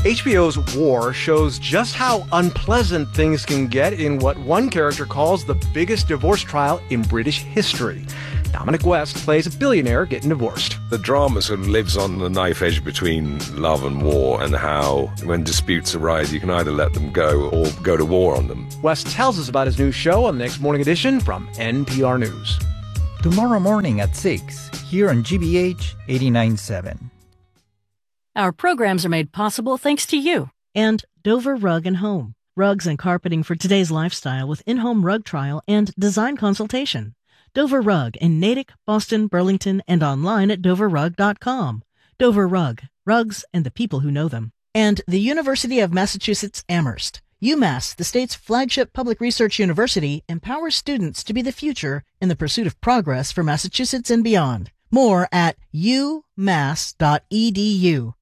HBO's War shows just how unpleasant things can get in what one character calls the biggest divorce trial in British history. Dominic West plays a billionaire getting divorced. The drama sort of lives on the knife edge between love and war, and how when disputes arise, you can either let them go or go to war on them. West tells us about his new show on the Next Morning Edition from NPR News. Tomorrow morning at 6, here on GBH 89.7. Our programs are made possible thanks to you. And Dover Rug and Home. Rugs and carpeting for today's lifestyle with in-home rug trial and design consultation. Dover Rug in Natick, Boston, Burlington, and online at doverrug.com. Dover Rug, rugs and the people who know them. And the University of Massachusetts Amherst. UMass, the state's flagship public research university, empowers students to be the future in the pursuit of progress for Massachusetts and beyond. More at umass.edu.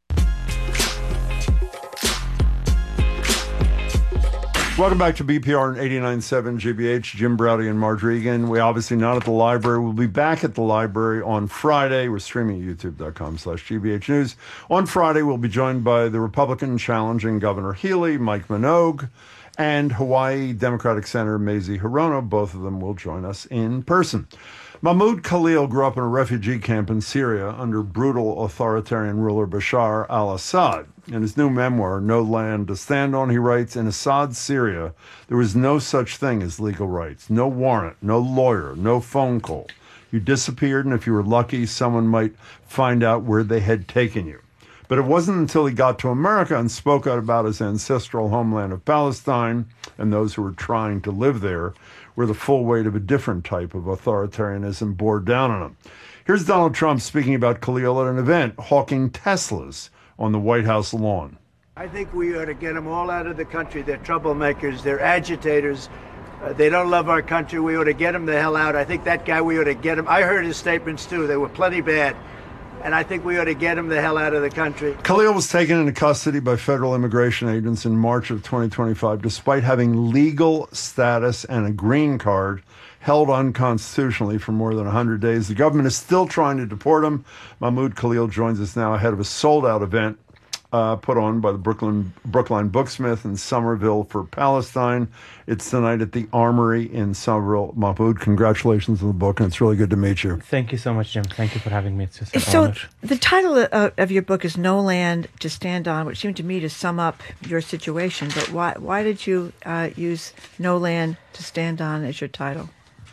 Welcome back to BPR and 89.7 GBH. Jim Browdy and Marge Regan. We're obviously not at the library. We'll be back at the library on Friday. We're streaming at youtube.com/GBH News. On Friday, we'll be joined by the Republican challenging Governor Healy, Mike Minogue, and Hawaii Democratic Senator Mazie Hirono. Both of them will join us in person. Mahmoud Khalil grew up in a refugee camp in Syria under brutal authoritarian ruler Bashar al-Assad. In his new memoir, No Land to Stand On, he writes, in Assad's Syria, there was no such thing as legal rights, no warrant, no lawyer, no phone call. You disappeared, and if you were lucky, someone might find out where they had taken you. But it wasn't until he got to America and spoke out about his ancestral homeland of Palestine and those who were trying to live there, where the full weight of a different type of authoritarianism bore down on him. Here's Donald Trump speaking about Khalil at an event, hawking Teslas on the White House lawn. I think we ought to get them all out of the country. They're troublemakers. They're agitators. They don't love our country. We ought to get them the hell out. I think that guy, we ought to get him. I heard his statements, too. They were plenty bad. And I think we ought to get him the hell out of the country. Khalil was taken into custody by federal immigration agents in March of 2025, despite having legal status and a green card held unconstitutionally for more than 100 days. The government is still trying to deport him. Mahmoud Khalil joins us now ahead of a sold-out event put on by the Brookline Booksmith in Somerville for Palestine. It's tonight at the Armory in Somerville. Mahmoud, congratulations on the book, and it's really good to meet you. Thank you so much, Jim. Thank you for having me. It's just an honor. The title of your book is No Land to Stand On, which seemed to me to sum up your situation. But why did you use No Land to Stand On as your title?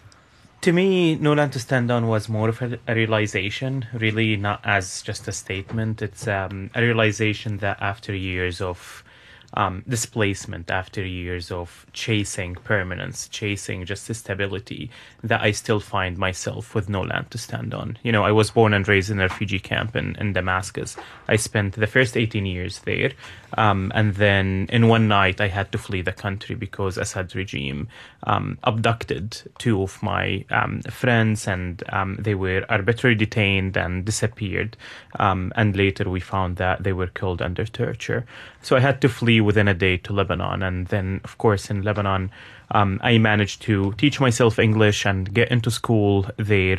To me, No Land to Stand On was more of a realization, really not as just a statement. It's a realization that after years of displacement, after years of chasing permanence, chasing just stability, that I still find myself with no land to stand on. You know, I was born and raised in a refugee camp in Damascus. I spent the first 18 years there. And then in one night, I had to flee the country because Assad's regime abducted two of my friends, and they were arbitrarily detained and disappeared. And later we found that they were killed under torture. So I had to flee within a day to Lebanon. And then, of course, in Lebanon, I managed to teach myself English and get into school there.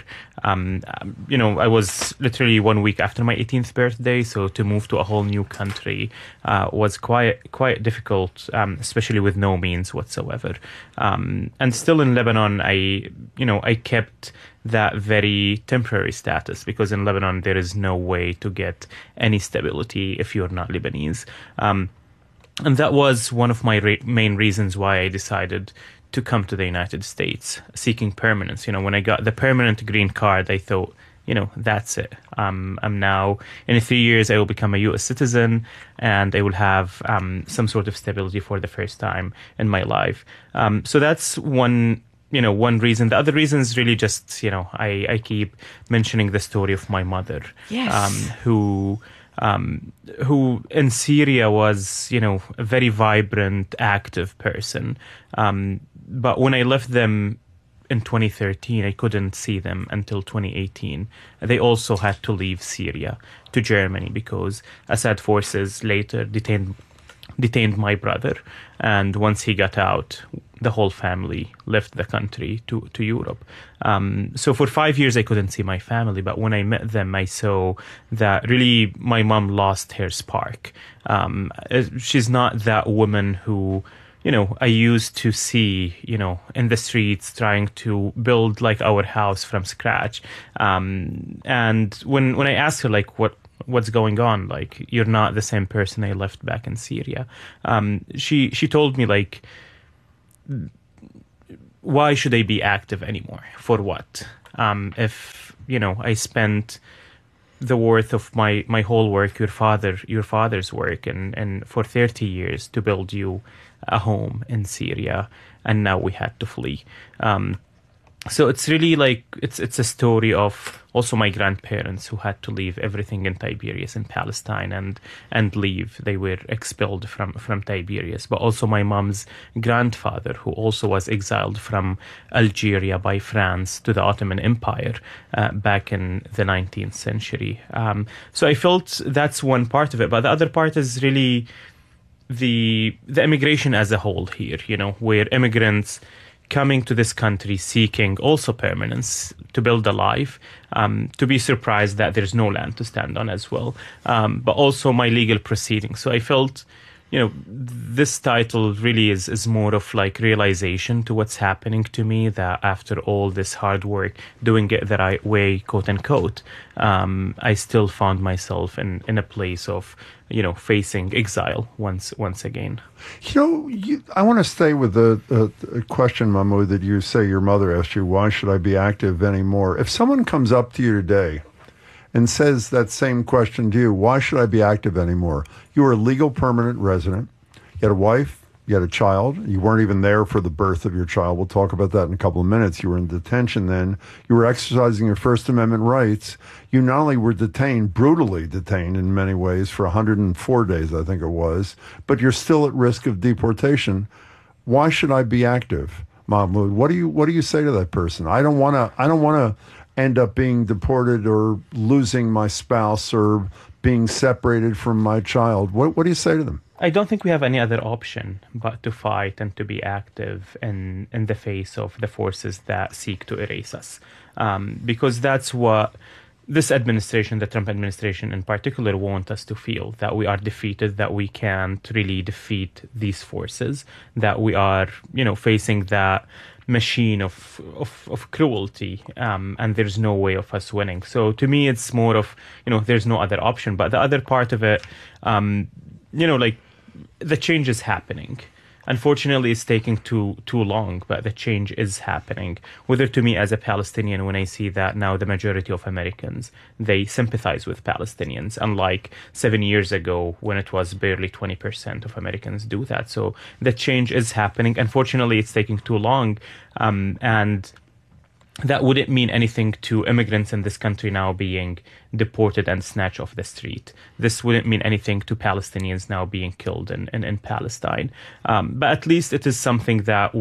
You know, I was literally 1 week after my 18th birthday, so to move to a whole new country was quite difficult, especially with no means whatsoever. And still in Lebanon, I kept that very temporary status, because in Lebanon there is no way to get any stability if you're not Lebanese. And that was one of my main reasons why I decided to come to the United States, seeking permanence. You know, when I got the permanent green card, I thought, you know, that's it. I'm now, in 3 years, I will become a U.S. citizen, and I will have some sort of stability for the first time in my life. So that's one reason. The other reason is really just, I keep mentioning the story of my mother, yes. Who in Syria was, a very vibrant, active person. But when I left them in 2013, I couldn't see them until 2018. They also had to leave Syria to Germany because Assad forces later detained detained my brother. And once he got out, the whole family left the country to Europe. So for 5 years, I couldn't see my family. But when I met them, I saw that really my mom lost her spark. She's not that woman who, I used to see, in the streets trying to build like our house from scratch. And when I asked her, like, what's going on? Like, you're not the same person I left back in Syria. She told me, like, why should I be active anymore? For what? If, I spent the worth of my whole work, your father's work, and for 30 years to build you a home in Syria, and now we had to flee. So it's really like it's a story of also my grandparents who had to leave everything in Tiberias in Palestine and leave. They were expelled from Tiberias, but also my mom's grandfather, who also was exiled from Algeria by France to the Ottoman Empire back in the 19th century. So I felt that's one part of it, but the other part is really the immigration as a whole here, where immigrants coming to this country seeking also permanence to build a life, to be surprised that there's no land to stand on as well, but also my legal proceedings. So I felt, this title really is more of like realization to what's happening to me, that after all this hard work, doing it the right way, quote unquote, I still found myself in a place of, facing exile once again. I want to stay with the question, Mahmoud, that you say your mother asked you, why should I be active anymore? If someone comes up to you today and says that same question to you, why should I be active anymore? You were a legal permanent resident. You had a wife. You had a child. You weren't even there for the birth of your child. We'll talk about that in a couple of minutes. You were in detention then. You were exercising your First Amendment rights. You not only were detained, brutally detained in many ways for 104 days, I think it was, but you're still at risk of deportation. Why should I be active, Mahmoud? What do you say to that person? I don't want to end up being deported or losing my spouse or being separated from my child. What do you say to them? I don't think we have any other option but to fight and to be active in the face of the forces that seek to erase us. Because that's what this administration, the Trump administration in particular, want us to feel, that we are defeated, that we can't really defeat these forces, that we are, facing that machine of cruelty, and there's no way of us winning. So to me, it's more of, there's no other option. But the other part of it, the change is happening. Unfortunately, it's taking too long, but the change is happening. Whether to me as a Palestinian, when I see that now the majority of Americans, they sympathize with Palestinians, unlike 7 years ago when it was barely 20% of Americans do that. So the change is happening. Unfortunately, it's taking too long, and that wouldn't mean anything to immigrants in this country now being deported and snatched off the street. This wouldn't mean anything to Palestinians now being killed in Palestine. But at least it is something that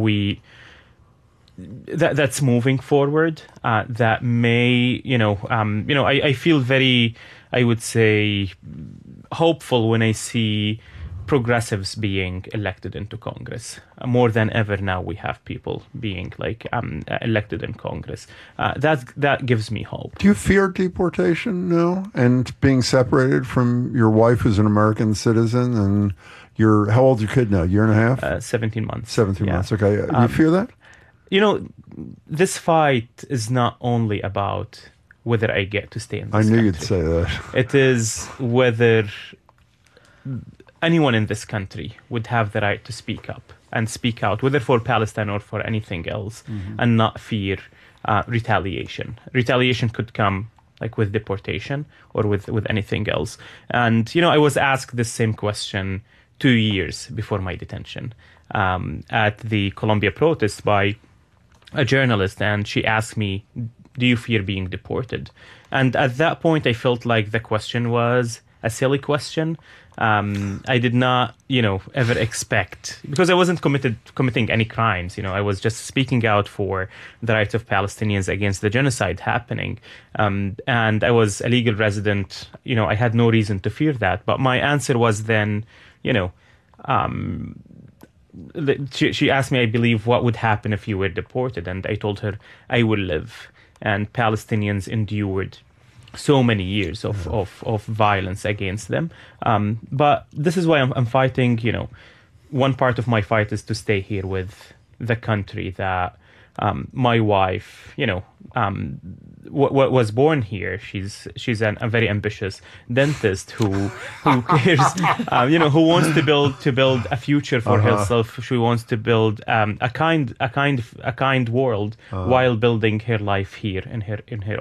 that's moving forward. That may, I feel very, I would say, hopeful when I see progressives being elected into Congress. More than ever now, we have people being elected in Congress. That gives me hope. Do you fear deportation now and being separated from your wife, who's an American citizen, and how old's your kid now? Year and a half? 17 months. 17 months. Okay. You fear that? This fight is not only about whether I get to stay in this country. I knew you'd say that. It is whether anyone in this country would have the right to speak up and speak out, whether for Palestine or for anything else, and not fear retaliation. Retaliation could come with deportation or with anything else. And, I was asked this same question 2 years before my detention at the Columbia protest by a journalist, and she asked me, do you fear being deported? And at that point, I felt like the question was a silly question. I did not, ever expect, because I wasn't committing any crimes. I was just speaking out for the rights of Palestinians against the genocide happening. And I was a legal resident. I had no reason to fear that. But my answer was then, she asked me, I believe, what would happen if you were deported, and I told her I will live. And Palestinians endured so many years of violence against them. But this is why I'm fighting. One part of my fight is to stay here with the country that my wife, was born here. She's a very ambitious dentist who cares, who wants to build a future for herself. She wants to build a kind world while building her life here in her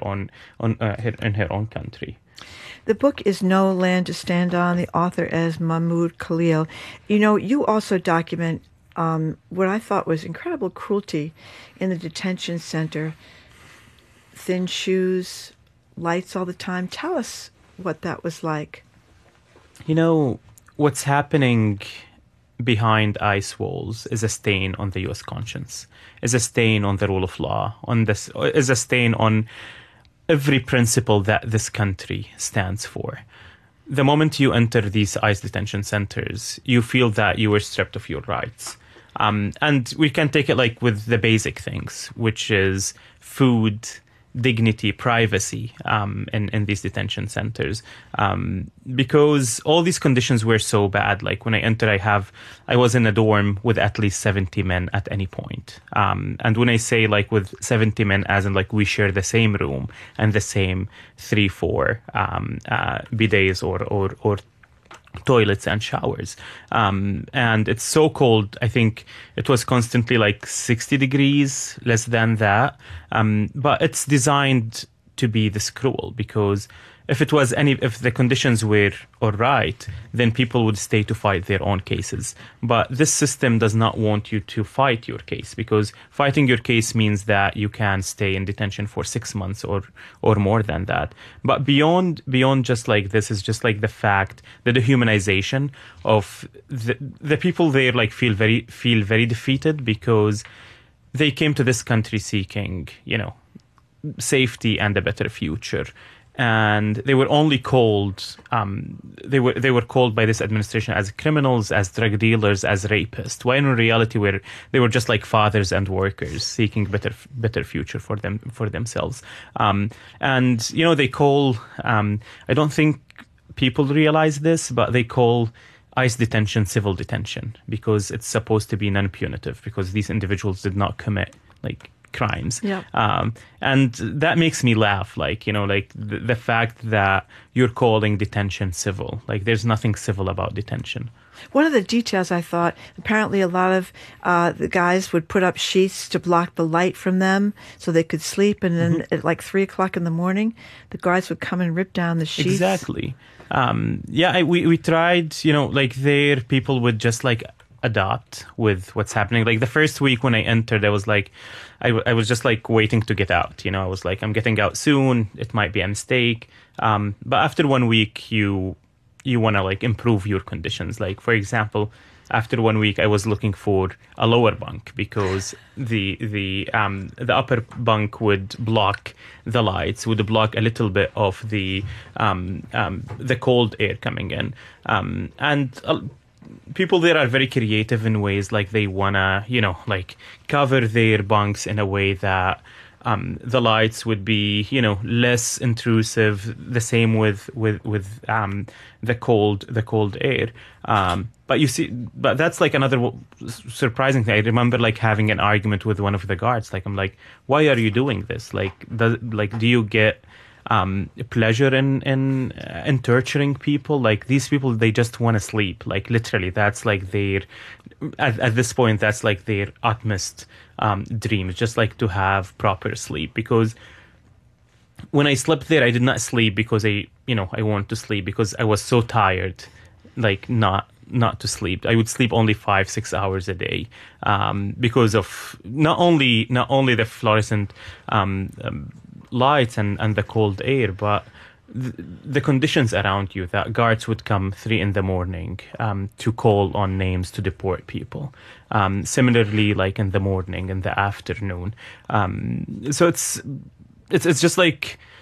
own country. The book is No Land to Stand On. The author is Mahmoud Khalil. You also document what I thought was incredible cruelty in the detention center. Thin shoes, lights all the time. Tell us what that was like. What's happening behind ICE walls is a stain on the U.S. conscience, is a stain on the rule of law, is a stain on every principle that this country stands for. The moment you enter these ICE detention centers, you feel that you were stripped of your rights. And we can take it like with the basic things, which is food, dignity, privacy in these detention centers. Because all these conditions were so bad. Like when I entered, I was in a dorm with at least 70 men at any point. And when I say like with 70 men, as in like we share the same room and the same 3-4 bidets or toilets and showers. And it's so cold. I think it was constantly like 60 degrees, less than that. But it's designed to be this cruel, because if the conditions were all right, then people would stay to fight their own cases. But this system does not want you to fight your case, because fighting your case means that you can stay in detention for 6 months or more than that. But beyond just like this is just like the fact, the dehumanization of the people there, like feel very defeated, because they came to this country seeking, safety and a better future. And they were only called, they were called by this administration as criminals, as drug dealers, as rapists. When in reality, they were just like fathers and workers seeking better future for themselves. And they call. I don't think people realize this, but they call ICE detention civil detention, because it's supposed to be non-punitive, because these individuals did not commit crimes. Yeah. And that makes me laugh, the fact that you're calling detention civil. Like, there's nothing civil about detention. One of the details I thought, apparently a lot of the guys would put up sheets to block the light from them so they could sleep, and then at like 3 o'clock in the morning, the guards would come and rip down the sheets. Exactly. We tried, there people would just adopt with what's happening. Like the first week when I entered, I was I was just waiting to get out. I was I'm getting out soon. It might be a mistake. But after 1 week, you want to improve your conditions. Like, for example, after 1 week, I was looking for a lower bunk, because the upper bunk would block the lights, would block a little bit of the cold air coming in, people there are very creative in ways they wanna cover their bunks in a way that the lights would be less intrusive. The same with the cold air. But that's another surprising thing. I remember having an argument with one of the guards. I'm why are you doing this? Do you get pleasure in torturing people? These people, they just want to sleep. Literally, that's their at this point, that's their utmost dream. It's just to have proper sleep. Because when I slept there, I did not sleep because I wanted to sleep, because I was so tired, not to sleep. I would sleep only 5-6 hours a day, because of not only the fluorescent lights and the cold air, but the conditions around you. That guards would come 3 a.m. to call on names to deport people. Similarly, in the morning, in the afternoon. So it's just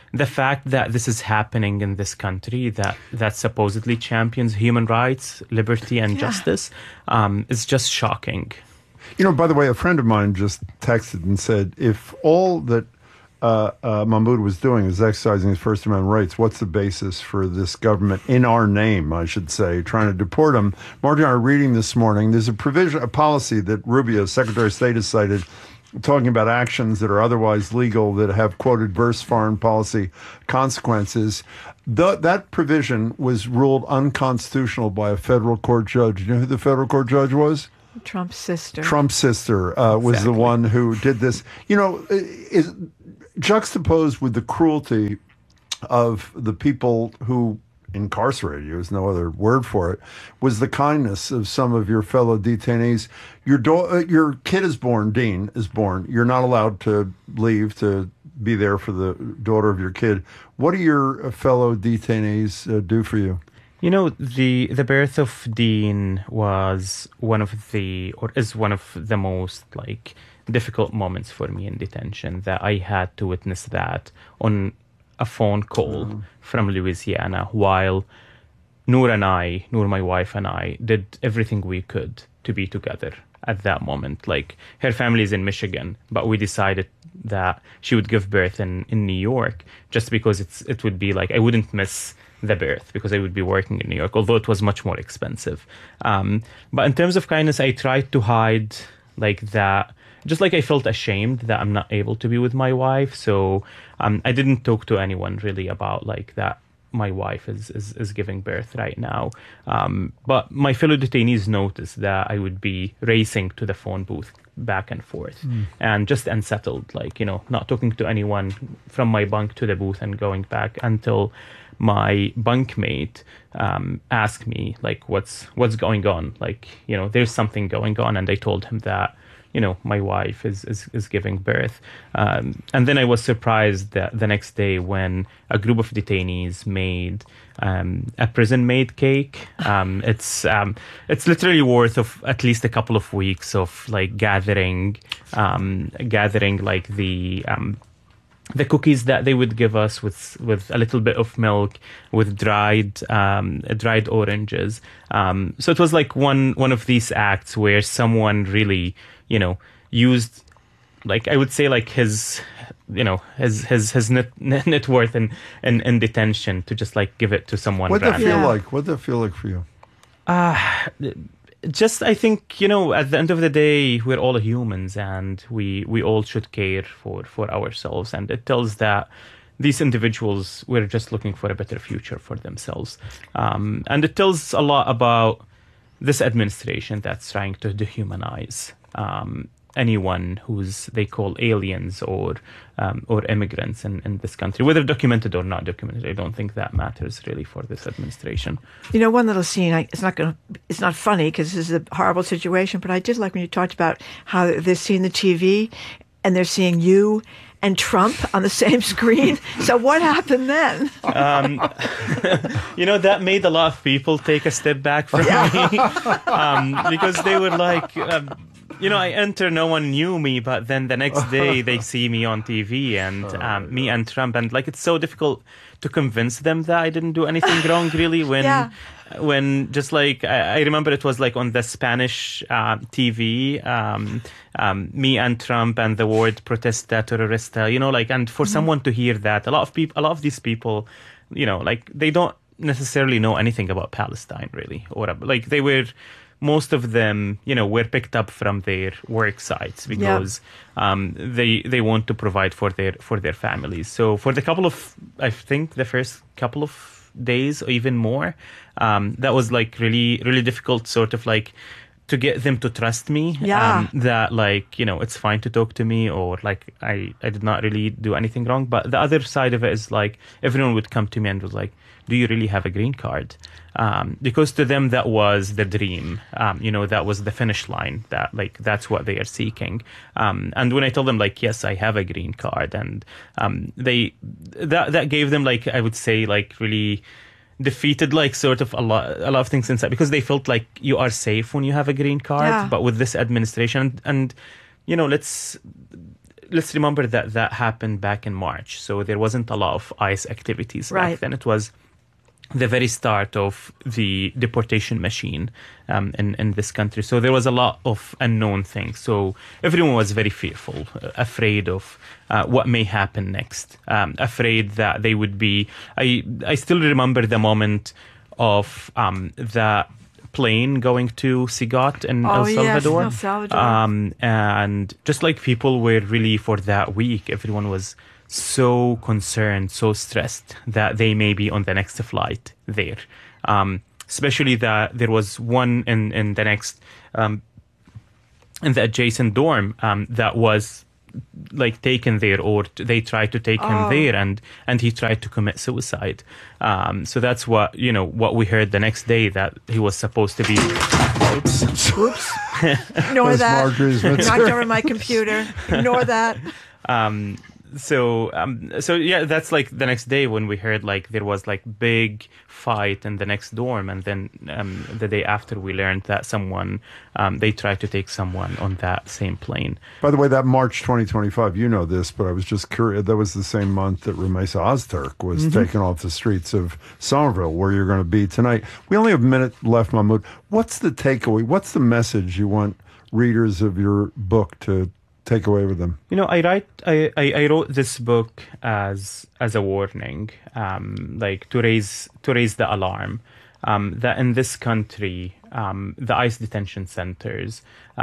the fact that this is happening in this country that supposedly champions human rights, liberty, and justice is just shocking. By the way, a friend of mine just texted and said, if all that Mahmoud was doing is exercising his First Amendment rights, what's the basis for this government, in our name, I should say, trying to deport him? Margie and I are reading this morning, there's a policy that Rubio, Secretary of State, has cited, talking about actions that are otherwise legal that have, quote, adverse foreign policy consequences. That provision was ruled unconstitutional by a federal court judge. You know who the federal court judge was? Trump's sister. Trump's sister was the one who did this. Is juxtaposed with the cruelty of the people who incarcerated you, there's no other word for it, was the kindness of some of your fellow detainees. Your kid is born, Dean is born. You're not allowed to leave to be there for the daughter of your kid. What do your fellow detainees do for you? The birth of Dean was is one of the most difficult moments for me in detention, that I had to witness that on a phone call from Louisiana while Noor, my wife, and I did everything we could to be together at that moment. Her family is in Michigan, but we decided that she would give birth in New York just because it would be I wouldn't miss the birth because I would be working in New York, although it was much more expensive. But in terms of kindness, I tried to hide that. Just I felt ashamed that I'm not able to be with my wife. So I didn't talk to anyone really about that my wife is giving birth right now. But my fellow detainees noticed that I would be racing to the phone booth back and forth and just unsettled, not talking to anyone from my bunk to the booth and going back until my bunkmate asked me what's going on, there's something going on, and I told him that my wife is giving birth. And then I was surprised that the next day when a group of detainees made a prison-made cake. It's literally worth of at least a couple of weeks of gathering the cookies that they would give us with a little bit of milk, with dried oranges. So it was one of these acts where someone really, used, I would say, his net worth in detention to just give it to someone. What'd that feel like? What'd that feel like for you? Just, I think, at the end of the day, we're all humans, and we all should care for ourselves. And it tells that these individuals were just looking for a better future for themselves. And it tells a lot about this administration that's trying to dehumanize anyone who's they call aliens or immigrants in this country, whether documented or not documented. I don't think that matters really for this administration. One little scene, it's not funny because this is a horrible situation, but I did like when you talked about how they're seeing the TV and they're seeing you and Trump on the same screen. So what happened then? That made a lot of people take a step back from me because they were like, I enter, no one knew me, but then the next day they see me on TV and me and Trump, and it's so difficult to convince them that I didn't do anything wrong really when just I remember it was on the Spanish TV, me and Trump and the word protesta terrorista, and for someone to hear that, a lot of these people, they don't necessarily know anything about Palestine really, or they were. Most of them, were picked up from their work sites because they want to provide for their families. So for the first couple of days or even more, that was really, really difficult sort of to get them to trust me. That it's fine to talk to me, or I did not really do anything wrong. But the other side of it is everyone would come to me and was like, do you really have a green card? Because to them that was the dream, that was the finish line, that that's what they are seeking. And when I told them yes, I have a green card, and that gave them I would say really defeated sort of a lot of things inside, because they felt you are safe when you have a green card. But with this administration, and let's remember that happened back in March, so there wasn't a lot of ICE activities back then. It was the very start of the deportation machine in this country. So there was a lot of unknown things. So everyone was very fearful, afraid of what may happen next, afraid that they would be... I still remember the moment of the plane going to Sigat in El Salvador. Yes, El Salvador. And just like people were really, for that week, everyone was so concerned, so stressed that they may be on the next flight there. Especially that there was one in the next, in the adjacent dorm that was like taken there, or they tried to take him there, and he tried to commit suicide. So that's what we heard the next day, that he was supposed to be. Oops. Ignore that. Marjorie's Knocked over my computer. Ignore that. So yeah, that's like the next day when we heard like there was like big fight in the next dorm, and then the day after we learned that someone they tried to take someone on that same plane. By the way, that March 2025, you know this, but I was just curious. That was the same month that Rumeysa Ozturk was taken off the streets of Somerville, where you're going to be tonight. We only have a minute left, Mahmoud. What's the takeaway? What's the message you want readers of your book to take away with them? I wrote this book as a warning, like to raise the alarm, that in this country, the ICE detention centers,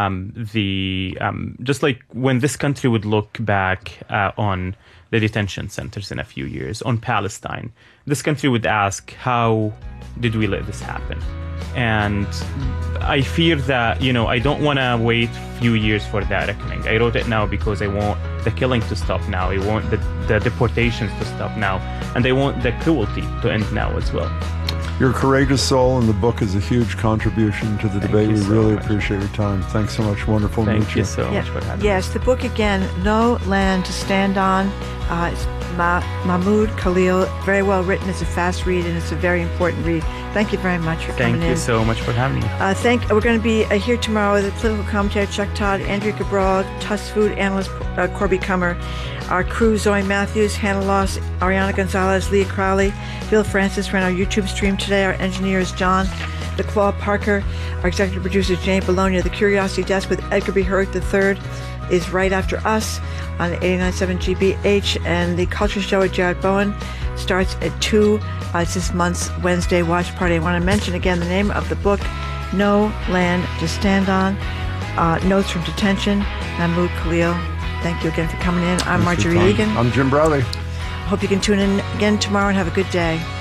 just like when this country would look back on the detention centers in a few years, on Palestine, this country would ask, how did we let this happen? And I fear that, I don't want to wait a few years for that reckoning. I wrote it now because I want the killing to stop now. I want the deportations to stop now. And I want the cruelty to end now as well. You're a courageous soul, and the book is a huge contribution to the debate. We really appreciate your time. Thanks so much. Wonderful to meet you. Thank you so much for having me. Yes, the book again, No Land to Stand On. It's Mahmoud Khalil. Very well written. It's a fast read, and it's a very important read. Thank you very much for coming in. Thank you so much for having me. We're going to be here tomorrow with political commentator Chuck Todd, Andrea Cabral, Tuss Food analyst Corby Kummer, our crew Zoe Matthews, Hannah Loss, Ariana Gonzalez, Leah Crowley, Bill Francis ran our YouTube stream today. Our engineer is John DeClaw Parker. Our executive producer is Jane Bologna. The Curiosity Desk with Edgar B. Hurt III is right after us on 89.7 GBH, and the Culture Show with Jared Bowen starts at 2. It's this month's Wednesday watch party. I want to mention again the name of the book, No Land to Stand On, Notes from Detention, Mahmoud Khalil. Thank you again for coming in. I'm Marjorie Egan. I'm Jim Browdy. Hope you can tune in again tomorrow and have a good day.